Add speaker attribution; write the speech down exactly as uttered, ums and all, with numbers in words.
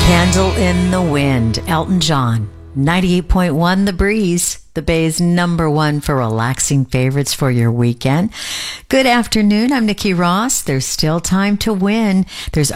Speaker 1: Candle in the Wind, Elton John. ninety-eight point one The Breeze, the Bay's number one for relaxing favorites for your weekend. Good afternoon. I'm Nikki Ross. There's still time to win. There's